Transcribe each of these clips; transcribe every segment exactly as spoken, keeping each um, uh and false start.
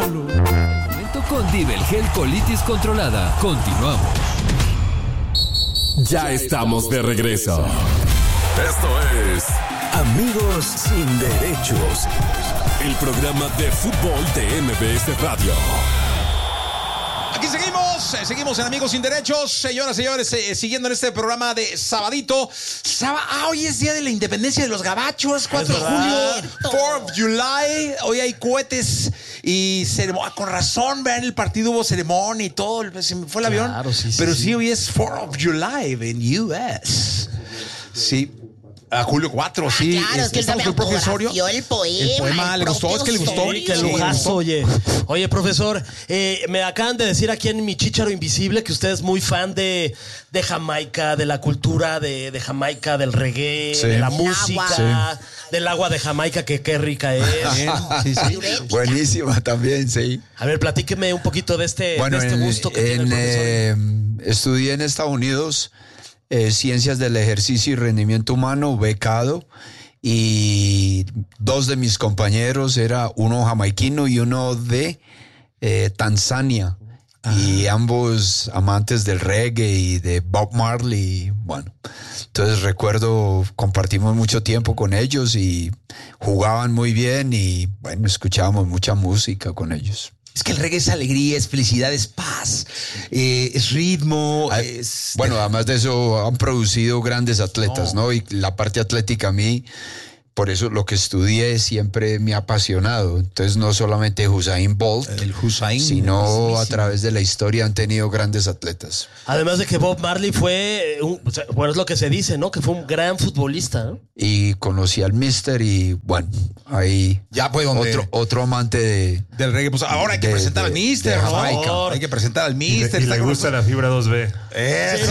solo. El momento con Divel Gel Colitis Controlada. Continuamos. Ya estamos de regreso. Esto es Amigos Sin Derechos, el programa de fútbol de M B S Radio. Aquí seguimos, eh, seguimos en Amigos Sin Derechos, señoras y señores, eh, siguiendo en este programa de sabadito. Saba, ah, hoy es Día de la Independencia de los Gabachos, cuatro de julio, fourth of July. Hoy hay cohetes y ceremonia. Con razón, vean, el partido hubo ceremonia y todo. Se me fue el avión. Claro, sí, sí, Pero sí. sí, hoy es fourth of July en U S. Sí. A julio cuatro, sí. Ah, claro, es que él Estamos con el profe Osorio. el poema. El poema, el ¿le gustó? Es que le gustó. Sí, qué Sí, lujazo, me oye. Oye, profesor, eh, me acaban de decir aquí en mi Chícharo Invisible que usted es muy fan de, de Jamaica, de la cultura de, de Jamaica, del reggae, Sí. de la El música, agua. del agua de Jamaica, que qué rica es. Sí, sí. Buenísima también, sí. A ver, platíqueme un poquito de este, Bueno, de este en, gusto que tiene el en, profesor. eh, estudié en Estados Unidos eh, Ciencias del Ejercicio y Rendimiento Humano, becado, y dos de mis compañeros, era uno jamaiquino y uno de eh, Tanzania, y ambos amantes del reggae y de Bob Marley. Bueno, entonces recuerdo, compartimos mucho tiempo con ellos y jugaban muy bien y bueno, escuchábamos mucha música con ellos. Es que el reggae es alegría, es felicidad, es paz, eh, es ritmo, Ah, es... Bueno, además de eso han producido grandes atletas, ¿no? Y la parte atlética a mí, por eso lo que estudié siempre me ha apasionado. Entonces no solamente Usain Bolt, El Hussein. sino a través de la historia han tenido grandes atletas. Además de que Bob Marley fue, un, o sea, bueno, es lo que se dice, ¿no? Que fue un gran futbolista, ¿no? Y conocí al Mister y bueno, ahí Ya pues donde... otro, otro amante de... Del reggae, pues ahora hay que de- presentar de- al Mister, de ¿no? Jamaica. Hay que presentar al Y le, Mister. y está le con gusta la fibra dos B. Eso.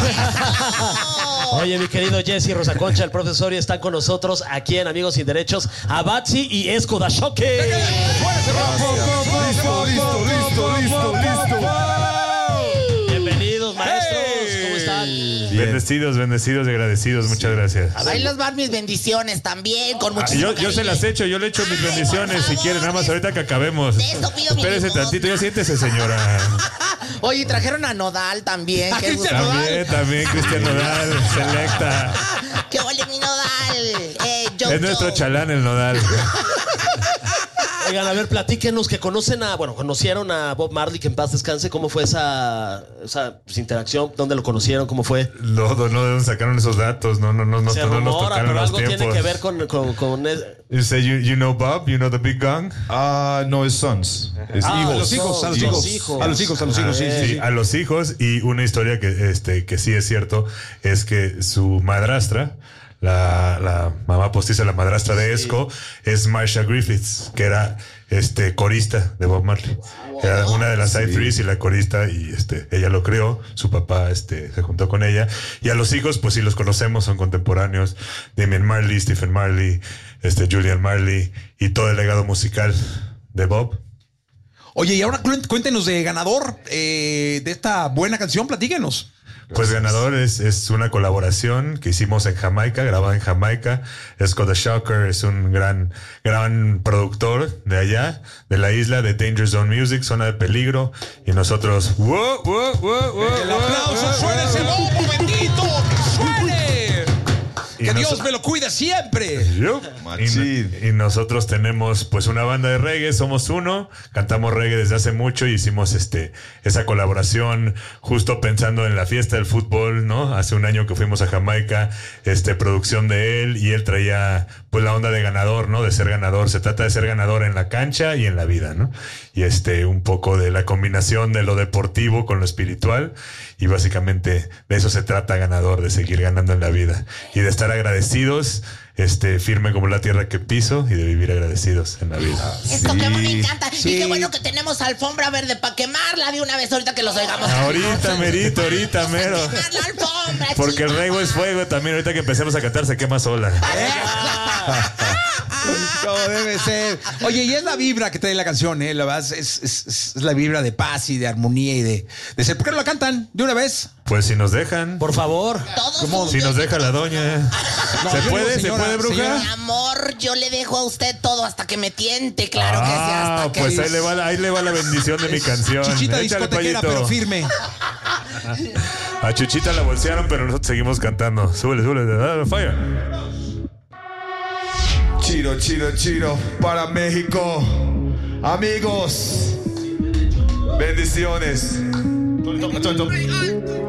Oye, mi querido Jesse Rosa Concha, el profesor, y están con nosotros aquí en Amigos Sin Derechos, Abatzi y Esco Dashoke. Listo, listo, listo, listo, listo. Bienvenidos, maestros. ¿Cómo están? Bendecidos, bendecidos y agradecidos. Muchas gracias. Ahí les van mis bendiciones también, con Ah, muchísimo yo, yo se cariño. las echo, yo le echo mis Ay, bendiciones por si quieren, nada más favor. ahorita que acabemos. De eso pido mi Espérese limosna. tantito, ya siéntese, señora. Oye, trajeron a Nodal también. ¿A Qué Cristian gusto. También, también Cristian Nodal, selecta. ¡Qué ole mi Nodal! Eh, yo, Es nuestro yo. chalán el Nodal. Oigan, a ver, platíquenos que conocen a, bueno, conocieron a Bob Marley, que en paz descanse. ¿Cómo fue esa, esa pues, interacción? ¿Dónde lo conocieron? ¿Cómo fue? No, no, ¿de dónde sacaron esos datos? No, no, no, no, Se no nos rumora, tocaron pero los algo tiempos. tiene que ver con... con, con es- You say you, you know Bob, you know the big gun. Ah, no, es sons. Es Ah, hijos. los hijos, a los Hijos. hijos. A los hijos, a los hijos, sí, Sí, sí, sí. a los hijos. Y una historia que, este, que sí es cierto es que su madrastra, la, la mamá postiza, la madrastra de Esco, es Marsha Griffiths, que era este corista de Bob Marley. Era una de las side threes y la corista, y este, ella lo creó, su papá este, se juntó con ella. Y a los hijos, pues sí los conocemos, son contemporáneos. Damian Marley, Stephen Marley, este, Julian Marley y todo el legado musical de Bob. Oye, y ahora cuént- cuéntenos de ganador eh, de esta buena canción, platíquenos. Pues ganador es, es una colaboración que hicimos en Jamaica, grabada en Jamaica. Esco the Shocker es un gran, gran productor de allá, de la isla, de Danger Zone Music, Zona de Peligro. Y nosotros, ¡wow, wow, wow, wow! El aplauso, suena ese bombo bendito, que suene. Y Que Dios nos- me lo cuide siempre. Yup. Machín. Y, y nosotros tenemos pues una banda de reggae, somos uno, cantamos reggae desde hace mucho y hicimos este esa colaboración justo pensando en la fiesta del fútbol, ¿no? Hace un año que fuimos a Jamaica, este producción de él, y él traía pues la onda de ganador, ¿no? De ser ganador, se trata de ser ganador en la cancha y en la vida, ¿no? Y este un poco de la combinación de lo deportivo con lo espiritual, y básicamente de eso se trata ganador, de seguir ganando en la vida y de estar agradecidos, este, firme como la tierra que piso, y de vivir agradecidos en la vida. Esto que me encanta. Sí. Y qué bueno que tenemos alfombra verde para quemarla de una vez ahorita que los oigamos. Ahorita, merito, ahorita, mero. Quemar la alfombra, Porque el chihuahua. reggae es fuego también, ahorita que empecemos a cantar se quema sola. Como debe ser. Oye, y es la vibra que trae la canción, ¿eh? La verdad, es, es, es la vibra de paz y de armonía y de, de ser. ¿Por qué no la cantan de una vez? Pues si nos dejan. Por favor. Todos Si nos deja la doña. No, ¿Se yo puede? digo, señora, ¿Se puede, bruja? señora. Mi amor, yo le dejo a usted todo hasta que me tiente, claro que sí, Ah, hasta que... pues ahí le, va, la- ahí le va la bendición de mi canción. Chichita Échale, discotequera, Payito. pero firme. A Chuchita la bolsearon, pero nosotros seguimos cantando. Súbele, súbele. Dale, fire. Chiro, chiro, chiro para México. Amigos, bendiciones.